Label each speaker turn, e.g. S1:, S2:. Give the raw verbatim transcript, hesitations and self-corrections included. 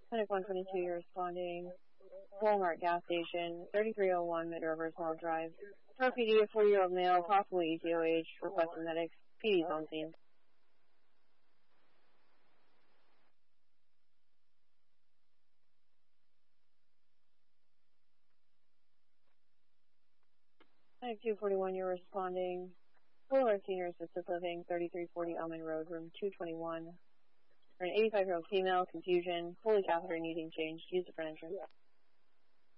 S1: Clinic one twenty-two, you're responding. Walmart gas station, thirty-three oh one Mid Rivers Mall Drive. For P D, a forty-year-old male, possibly E T O H, requesting medics. P D's on scene. Clinic two forty-one, you're responding. Fuller Senior Assisted Living, thirty-three forty Elman Road, room two twenty-one. For an eighty-five-year-old female, confusion, fully catheter needing change, use the front entrance.